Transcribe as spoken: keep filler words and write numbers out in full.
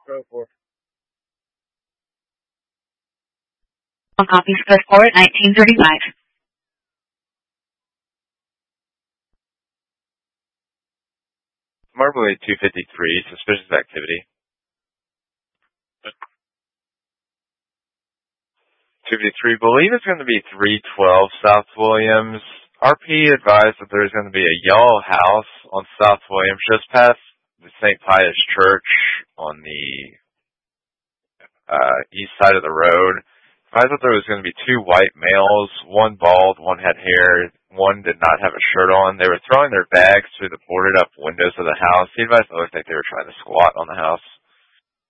Go for it. All copies good for it, nineteen thirty-five. Marbleade two fifty-three, suspicious activity. two fifty-three, believe it's going to be three twelve South Williams. R P advised that there's going to be a yellow house on South Williams just past the Saint Pius Church on the uh, east side of the road. I thought there was going to be two white males, one bald, one had hair, one did not have a shirt on. They were throwing their bags through the boarded up windows of the house. He advised it looked like they were trying to squat on the house.